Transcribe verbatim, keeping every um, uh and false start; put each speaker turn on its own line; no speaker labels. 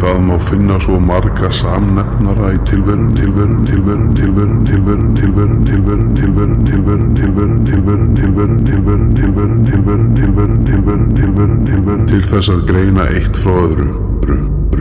hvað má finna svo marga samnefnara í tilverun, tilverun, tilverun, tilverun, tilverun, tilverun, tilverun, tilverun, tilverun, tilverun, tilverun, tilverun, tilverun, tilverun, tilverun, tilverun, tilverun, tilverun, tilverun, til þess að greina eitt frá öðru.